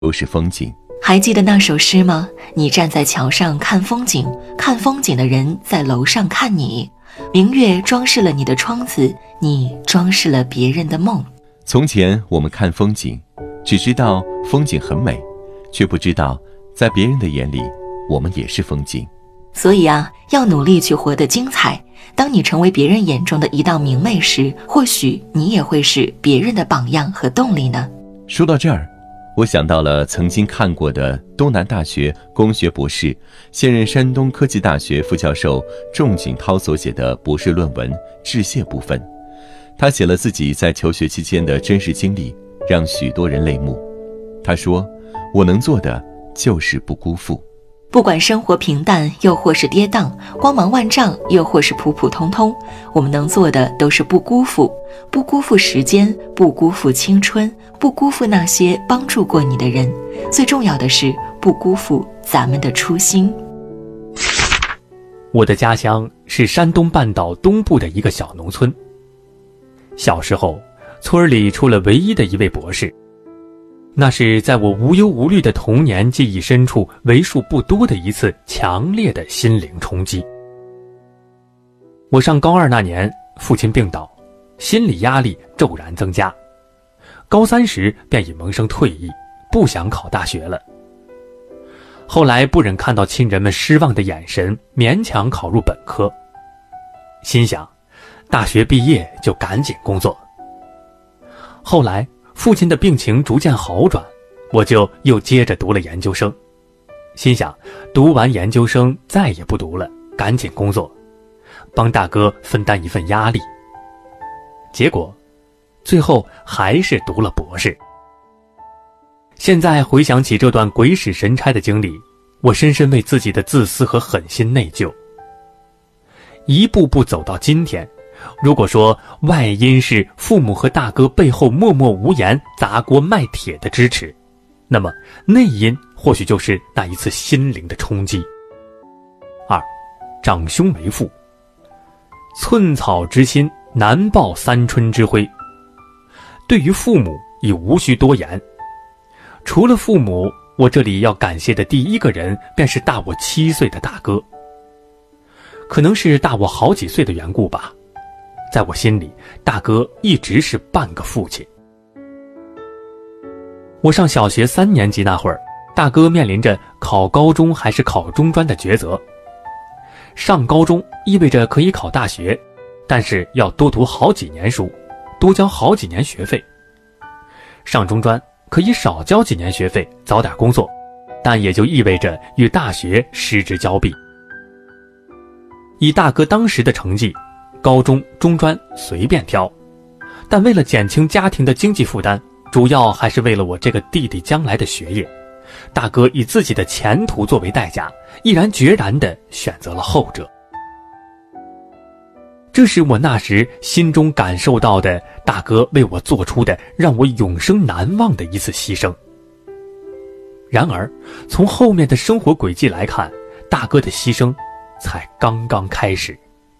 都是风景。 还记得那首诗吗？你站在桥上看风景，看风景的人在楼上看你。明月装饰了你的窗子，你装饰了别人的梦。 从前我们看风景，只知道风景很美，却不知道在别人的眼里，我们也是风景。 所以啊，要努力去活得精彩。当你成为别人眼中的一道明媚时，或许你也会是别人的榜样和动力呢。 说到这儿，我想到了曾经看过的东南大学工学博士、现任山东科技大学副教授仲景涛所写的博士论文致谢部分。他写了自己在求学期间的真实经历，让许多人泪目。他说，我能做的就是不辜负。 不管生活平淡又或是跌宕，光芒万丈又或是普普通通，我们能做的都是不辜负。不辜负时间，不辜负青春，不辜负那些帮助过你的人，最重要的是不辜负咱们的初心。 我的家乡是山东半岛东部的一个小农村。小时候，村里出了唯一的一位博士，那是在我无忧无虑的童年记忆深处为数不多的一次强烈的心灵冲击。我上高2那年，父亲病倒，心理压力骤然增加。高3时便已萌生退意，不想考大学了。后来不忍看到亲人们失望的眼神，勉强考入本科。心想，大学毕业就赶紧工作。后来父亲的病情逐渐好转，我就又接着读了研究生。心想，读完研究生再也不读了，赶紧工作，帮大哥分担一份压力。结果最后还是读了博士。现在回想起这段鬼使神差的经历，我深深为自己的自私和狠心内疚。一步步走到今天，如果说外因是父母和大哥背后默默无言砸锅卖铁的支持，那么内因或许就是那一次心灵的冲击。2. 长兄为父，寸草之心难报三春之晖。对于父母已无需多言，除了父母，我这里要感谢的第一个人便是大我7岁的大哥。可能是大我好几岁的缘故吧，在我心里，大哥一直是半个父亲。我上小学3年级那会儿，大哥面临着考高中还是考中专的抉择。上高中意味着可以考大学，但是要多读好几年书，多交好几年学费。上中专可以少交几年学费，早点工作，但也就意味着与大学失之交臂。以大哥当时的成绩，高中、中专随便挑，但为了减轻家庭的经济负担，主要还是为了我这个弟弟将来的学业，大哥以自己的前途作为代价，毅然决然地选择了后者。这是我那时心中感受到的大哥为我做出的让我永生难忘的一次牺牲。然而，从后面的生活轨迹来看，大哥的牺牲才刚刚开始。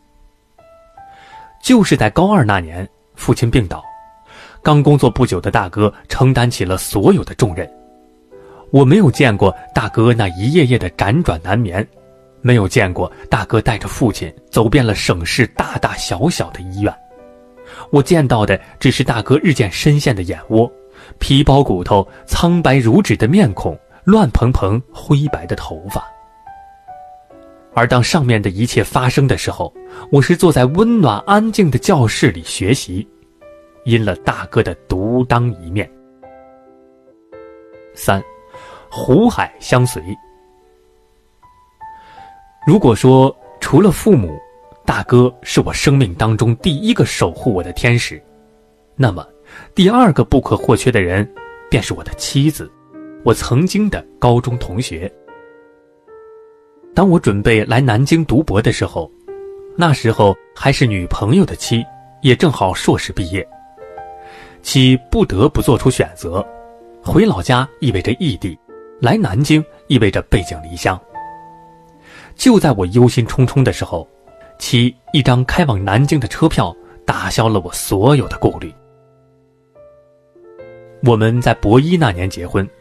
就是在高2那年，父亲病倒，刚工作不久的大哥承担起了所有的重任。我没有见过大哥那一夜夜的辗转难眠，没有见过大哥带着父亲走遍了省市大大小小的医院。我见到的只是大哥日渐深陷的眼窝，皮包骨头，苍白如纸的面孔，乱蓬蓬灰白的头发。而当上面的一切发生的时候，我是坐在温暖安静的教室里学习，因了大哥的独当一面。3. 湖海相随。如果说除了父母，大哥是我生命当中第一个守护我的天使，那么第二个不可或缺的人便是我的妻子，我曾经的高中同学。当我准备来南京读博的时候，那时候还是女朋友的妻，也正好硕士毕业。妻不得不做出选择，回老家意味着异地，来南京意味着背井离乡。就在我忧心忡忡的时候，妻一张开往南京的车票打消了我所有的顾虑。我们在博1那年结婚，